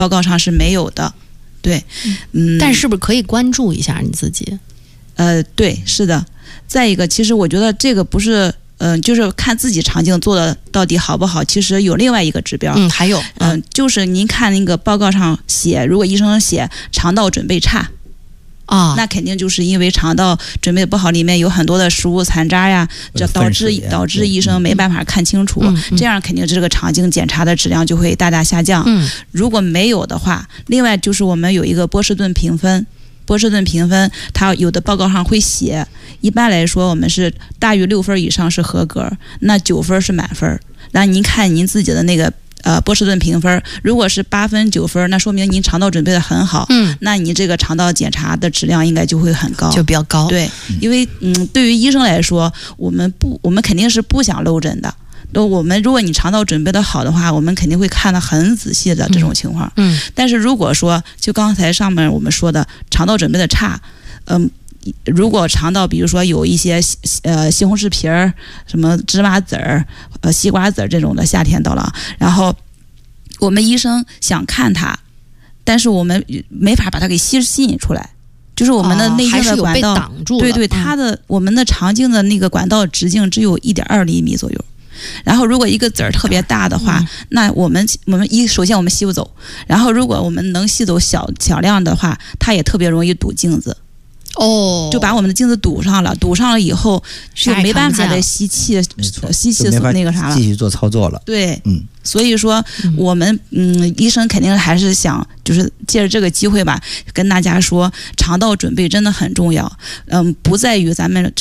报告上是没有的。对， 但是不是可以关注一下你自己？ 对，是的。再一个，其实我觉得这个不是，就是看自己肠镜做的到底好不好。其实有另外一个指标， 还有， 就是您看那个报告上写，如果医生写肠道准备差。那肯定就是因为肠道准备不好，里面有很多的食物残渣呀，这导致医生没办法看清楚，这样肯定这个肠镜检查的质量就会大大下降。如果没有的话，另外就是我们有一个波士顿评分，它有的报告上会写，一般来说我们是大于6分以上是合格，那9分是满分。那您看您自己的那个波士顿评分，如果是8分9分，那说明您肠道准备的很好。那你这个肠道检查的质量应该就会很高， 就比较高。 对，因为对于医生来说，我们肯定是不想漏诊的。我们如果你肠道准备的好的话，我们肯定会看得很仔细的这种情况。但是如果说就刚才上面我们说的肠道准备的差，如果肠道比如说有一些西红柿皮儿、什么芝麻籽儿、西瓜籽儿这种的，夏天到了，然后我们医生想看它，但是我们没法把它给吸引出来，就是我们的内镜的管道， 挡住了。 对，我们的肠镜的那个管道直径只有1.2厘米左右。然后如果一个籽儿特别大的话，那我们首先我们吸不走，然后如果我们能吸走小量的话，它也特别容易堵镜子。就把我们的镜子堵上了以后就没办法再吸气那个啥了， 继续做操作了。 对，所以说我们医生肯定还是想就是借着这个机会吧，跟大家说肠道准备真的很重要。不在于咱们